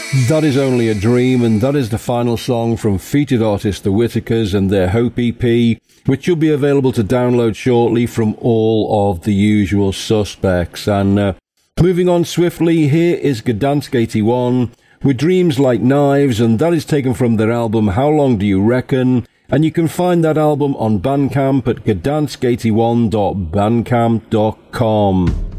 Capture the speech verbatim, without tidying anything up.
That is Only a Dream, and that is the final song from featured artist The Whitakers and their Hope E P, which will be available to download shortly from all of the usual suspects. And uh, moving on swiftly, here is Gdansk eighty-one with Dreams Like Knives, and that is taken from their album How Long Do You Reckon? And you can find that album on Bandcamp at gdansk eighty-one dot bandcamp dot com.